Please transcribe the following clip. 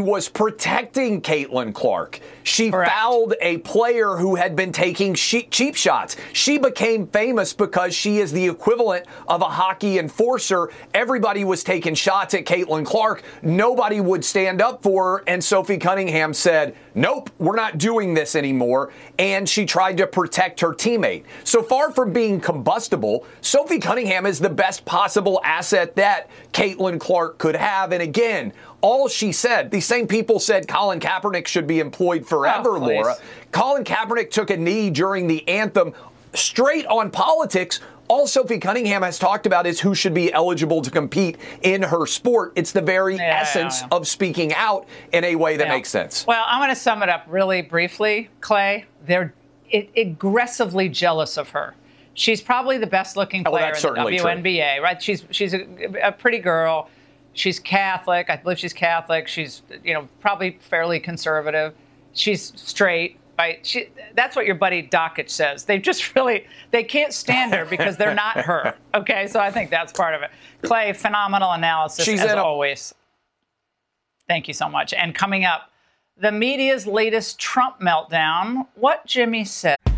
was protecting Caitlin Clark. She Correct. fouled a player who had been taking cheap shots. She became famous because she is the equivalent of a hockey enforcer. Everybody was taking shots at Caitlin Clark. Nobody would stand up for her. And Sophie Cunningham said, nope, we're not doing this anymore. And she tried to protect her teammate. So far from being combustible, Sophie Cunningham is the best possible asset that Caitlin Clark could have. And again, all she said, these same people said Colin Kaepernick should be employed forever, Laura. Colin Kaepernick took a knee during the anthem, straight on politics. All Sophie Cunningham has talked about is who should be eligible to compete in her sport. It's the very essence of speaking out in a way that makes sense. Well, I'm going to sum it up really briefly, Clay. They're aggressively jealous of her. She's probably the best-looking player in the WNBA, right? She's a pretty girl. She's Catholic. I believe she's Catholic. She's, probably fairly conservative. She's straight, right? That's what your buddy Dockich says. They can't stand her because they're not her. Okay, so I think that's part of it. Clay, phenomenal analysis as always. Thank you so much. And coming up, the media's latest Trump meltdown, what Jimmy said.